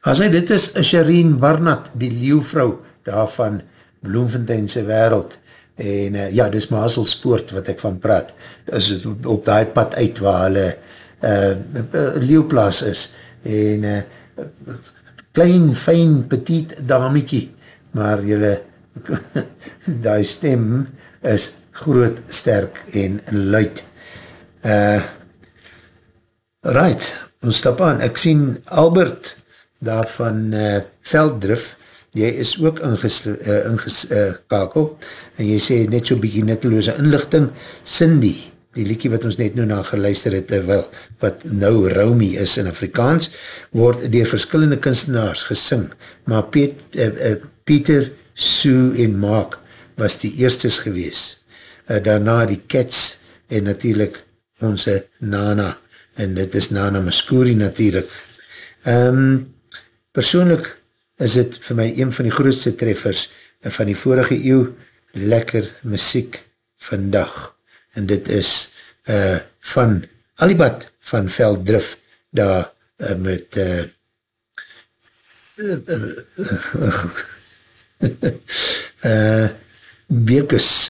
As hy, dit is Shireen Barnard, die leeuwvrou daarvan Bloemfonteinse wêreld. En ja, dis Mazelspoort wat ek van praat. Is op die pad uit waar hulle leeuwplaas is. En klein, fijn, petit dametjie, maar julle die stem is groot, sterk en luid. Right, ons stap aan. Ek sien Albert daar van Velddrif, jy is ook ingeskakel, en jy sê net so bykie nutteloze inlichting. Cindy, die liedjie wat ons net nou na geluister het, terwyl wat nou Romy is in Afrikaans, word deur verskillende kunstenaars gesing, maar Pieter, Sue en Mark was die eerstes gewees. Daarna die Cats en natuurlijk onze Nana, en dit is Nana Muscuri natuurlijk. Persoonlik is dit vir my een van die grootste treffers van die vorige eeuw, lekker muziek vandag. En dit is van Alibad van Velddrif, daar met Bekes,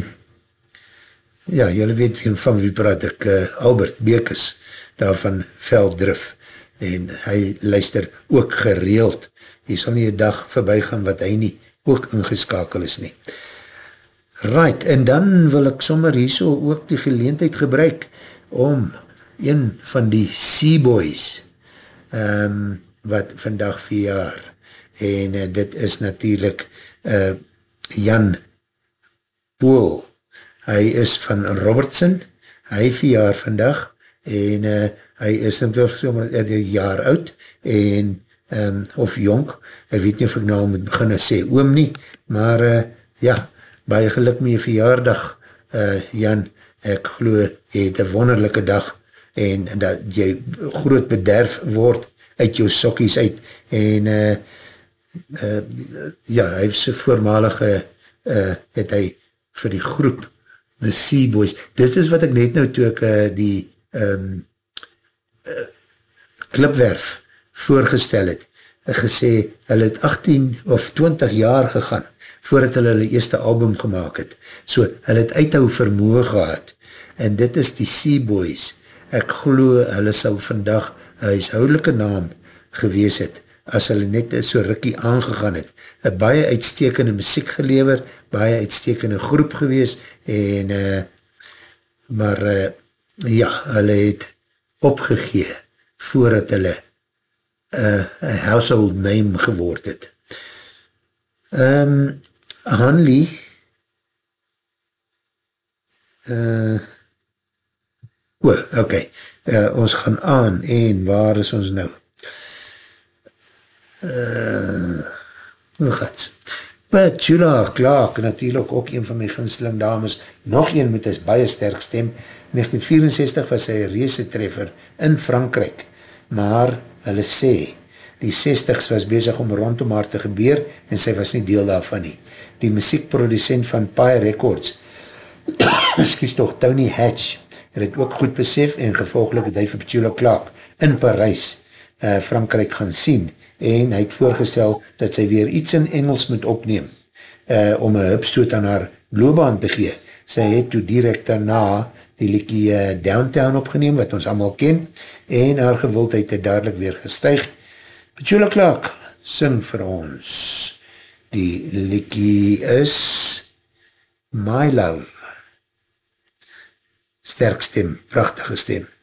ja, jylle weet van wie praat ek, Albert Bekes, daar van Velddrif, en hy luister ook gereeld. Jy sal nie een dag voorbij gaan wat hy nie ook ingeskakel is nie. Right, en dan wil ek sommer hierso ook die geleentheid gebruik om een van die Seaboys wat vandag verjaar, en dit is natuurlijk Jan Poel. Hy is van Robertson, hy verjaar vandag, en hy is sommer een jaar oud, en of jonk, ek weet nie of ek nou moet begin sê oom nie, maar ja, baie geluk met jy verjaardag, Jan, ek glo, jy het een wonderlijke dag, en dat jy groot bederf word, uit jou sokkies uit, en ja, hy het sy voormalige, het hy vir die groep, the Seaboys, dit is wat ek net nou toe ek die klipwerf voorgestel het, gesê, hulle het 18 of 20 jaar gegaan, voordat hulle eerste album gemaakt het, so hulle het uithou vermoe gehad, en dit is die Seaboys, ek glo hulle sal vandag een huishoudelike naam gewees het, as hulle net so rukkie aangegaan het, een baie uitstekende muziek gelewer, baie uitstekende groep gewees, en maar ja, hulle het opgegee, voordat hulle household name geword het. Hanley ok, ons gaan aan, en waar is ons nou? Hoe gaat's? Petula Clark, natuurlijk ook een van my gunsteling dames, nog een met een baie sterk stem. 1964 was sy reuse treffer in Frankrijk, maar hulle sê, die 60s was bezig om rondom haar te gebeur, en sy was nie deel daarvan nie. Die muziekproducent van Pi Records, excuse toch, Tony Hatch, het het ook goed besef, en gevolglik het hy vir Petula Clark in Parijs, Frankrijk gaan sien, en hy het voorgestel dat sy weer iets in Engels moet opneem, om een hupstoot aan haar loopbaan te gee. Sy het toe direct daarna die liedjie Downtown opgeneem, wat ons allemaal ken, en haar gewildheid het dadelijk weer gestuig. Petula Clark, sing vir ons. Die liedjie is My Love. Sterk stem, prachtige stem.